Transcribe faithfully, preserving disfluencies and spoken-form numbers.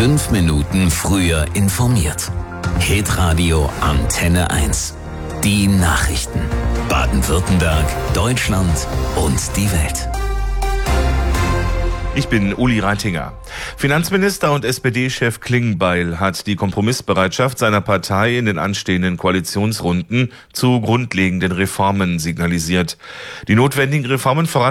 Fünf Minuten früher informiert. Hitradio Antenne eins. Die Nachrichten. Baden-Württemberg, Deutschland und die Welt. Ich bin Uli Reitinger. Finanzminister und S P D-Chef Klingbeil hat die Kompromissbereitschaft seiner Partei in den anstehenden Koalitionsrunden zu grundlegenden Reformen signalisiert. Die notwendigen Reformen voran